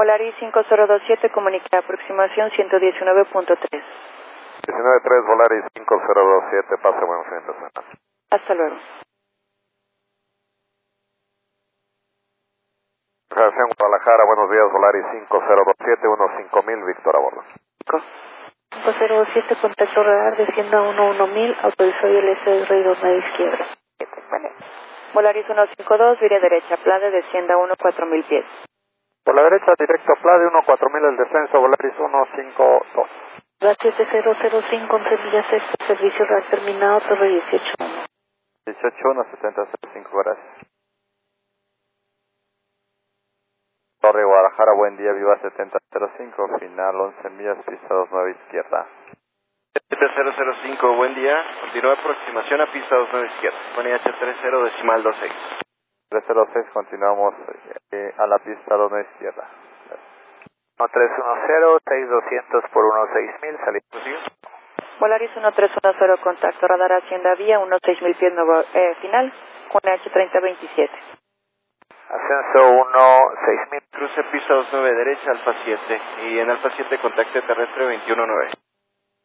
Volaris 5027, comunica aproximación 119.3. 19.3, Volaris 5027, pase buen fin de semana. Hasta luego. Relación Guadalajara, buenos días, Volaris 5027, 15000, Víctor a bordo. 507, contacto radar, descienda 11000, autorizó ILS ruido medio izquierda. Volaris 152, vire derecha, plade, descienda 14000 pies. Por la derecha, directo Plade, 14000 el descenso, Volaris 152. La 7005, 11 millas extra, servicio radar terminado, torre 181. 181, 7005, gracias. Torre Guadalajara, buen día, Viva 7005, final 11 millas, pista 29 izquierda. 7005, buen día, continúa aproximación a pista 29 izquierda, con IH30 decimal 26. 306, continuamos a la pista 29 izquierda. 1310, 6200 por 16000, salimos. Volaris 1310, contacto radar hacienda vía 16000 pies nuevo, final, con H3027. Ascenso 16000. Cruce pista 29 derecha, Alfa 7, y en Alfa 7 contacte terrestre 219.